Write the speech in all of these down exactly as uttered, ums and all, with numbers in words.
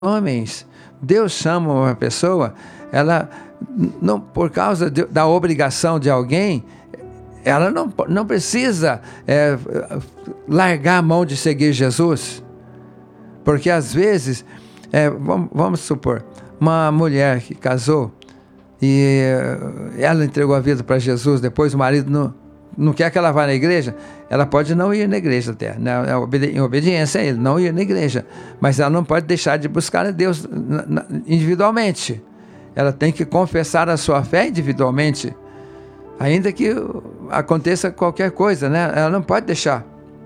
homens. Deus chama uma pessoa, ela não, por causa de, da obrigação de alguém, ela não, não precisa é, largar a mão de seguir Jesus. Porque às vezes, é, vamos, vamos supor, uma mulher que casou e ela entregou a vida para Jesus, depois o marido não, não quer que ela vá na igreja, ela pode não ir na igreja até, né? Em obediência a ele, não ir na igreja, mas ela não pode deixar de buscar a Deus individualmente. Ela tem que confessar a sua fé individualmente, ainda que aconteça qualquer coisa, né? Ela não pode deixar,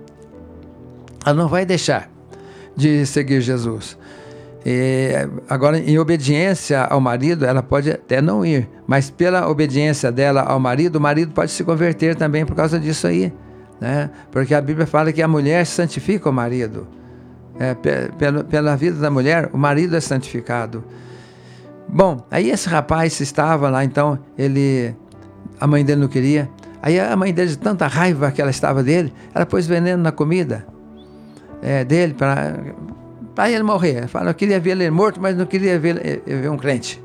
ela não vai deixar de seguir Jesus. E agora, em obediência ao marido, ela pode até não ir, mas pela obediência dela ao marido, o marido pode se converter também por causa disso aí, né? Porque a Bíblia fala que a mulher santifica o marido. É, pela, pela vida da mulher, o marido é santificado. Bom, aí esse rapaz estava lá, então, ele, a mãe dele não queria, aí a mãe dele, de tanta raiva que ela estava dele, ela pôs veneno na comida é, dele para... para ele morrer. Ele fala, eu queria ver ele morto, mas não queria ver, ver um crente.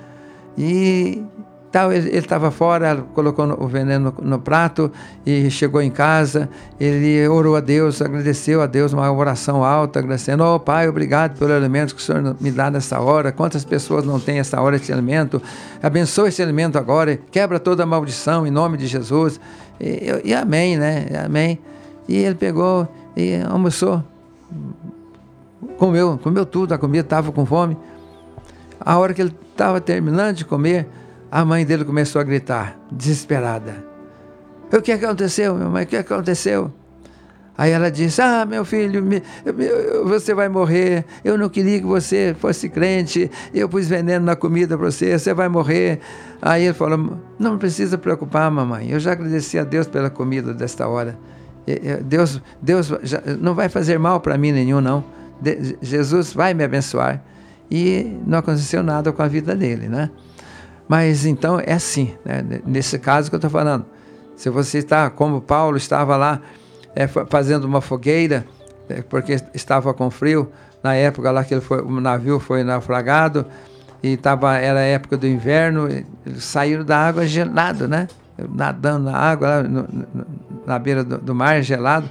E tal, ele estava fora, ela colocou o veneno no, no prato e chegou em casa, ele orou a Deus, agradeceu a Deus, uma oração alta, agradecendo, oh Pai, obrigado pelo alimento que o Senhor me dá nessa hora, quantas pessoas não têm essa hora esse alimento, abençoa esse alimento agora, quebra toda a maldição em nome de Jesus, e, e amém, né, amém. E ele pegou e almoçou, comeu, comeu tudo, a comida, estava com fome. A hora que ele estava terminando de comer, a mãe dele começou a gritar, desesperada. O que aconteceu, minha mãe? O que aconteceu? Aí ela disse, ah, meu filho, me, me, você vai morrer, eu não queria que você fosse crente, eu pus veneno na comida para você, você vai morrer. Aí ele falou, não precisa preocupar, mamãe, eu já agradeci a Deus pela comida desta hora. Deus, Deus já não vai fazer mal para mim nenhum, não. De, Jesus vai me abençoar. E não aconteceu nada com a vida dele, né? Mas então é assim, né? Nesse caso que eu estou falando, se você está, como Paulo estava lá é, fazendo uma fogueira, é, porque estava com frio, na época lá que ele foi, o navio foi naufragado, e tava, era a época do inverno, eles saíram da água gelado, né? Nadando na água, lá no, no, na beira do, do mar gelado,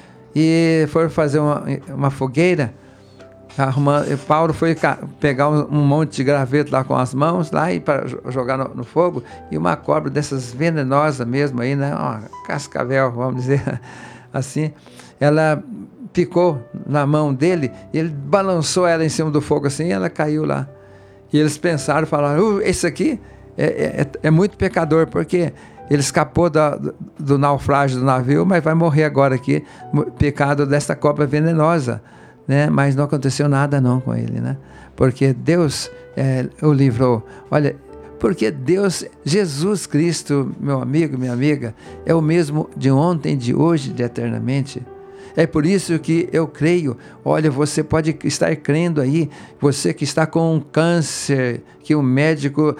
e foram fazer uma, uma fogueira. Arrumando, Paulo foi pegar um, um monte de graveto lá com as mãos lá e para jogar no, no fogo, e uma cobra dessas venenosas mesmo aí, né? Uma cascavel, vamos dizer assim, ela picou na mão dele e ele balançou ela em cima do fogo assim, e ela caiu lá. E eles pensaram, falaram, uh, esse aqui é, é, é muito pecador, porque ele escapou da, do, do naufrágio do navio, mas vai morrer agora aqui, pecado dessa cobra venenosa. Né? Mas não aconteceu nada não com ele, né? Porque Deus é, o livrou. Olha, porque Deus, Jesus Cristo, meu amigo, minha amiga, é o mesmo de ontem, de hoje, de eternamente. É por isso que eu creio, olha, você pode estar crendo aí, você que está com um câncer, que o médico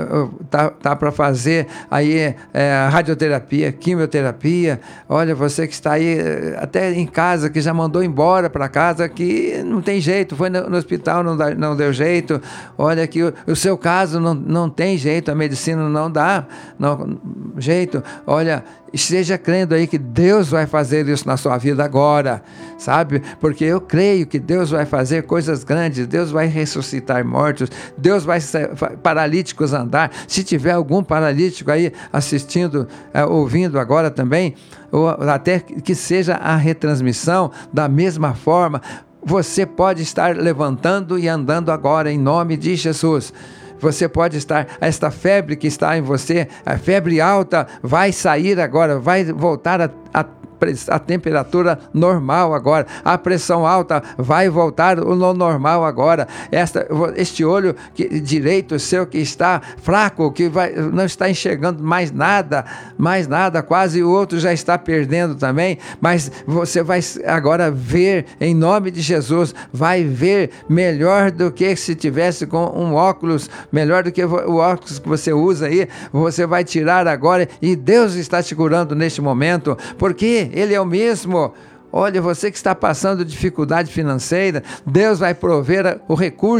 tá, tá para fazer aí é, radioterapia, quimioterapia, olha, você que está aí até em casa, que já mandou embora para casa, que não tem jeito, foi no, no hospital, não, dá, não deu jeito, olha que o, o seu caso não, não tem jeito, a medicina não dá não, jeito, olha, esteja crendo aí que Deus vai fazer isso na sua vida agora, sabe? Porque eu creio que Deus vai fazer coisas grandes, Deus vai ressuscitar mortos, Deus vai paralíticos andar. Se tiver algum paralítico aí assistindo, é, ouvindo agora também, ou até que seja a retransmissão, da mesma forma, você pode estar levantando e andando agora em nome de Jesus. Você pode estar, esta febre que está em você, a febre alta, vai sair agora, vai voltar a, a a temperatura normal agora, a pressão alta vai voltar no normal agora, Esta, este olho que, direito seu que está fraco, que vai, não está enxergando mais nada, mais nada, quase o outro já está perdendo também, mas você vai agora ver, em nome de Jesus, vai ver melhor do que se tivesse com um óculos, melhor do que o óculos que você usa aí, você vai tirar agora, e Deus está te curando neste momento, porque Ele é o mesmo, Olha, você que está passando dificuldade financeira, Deus vai prover o recurso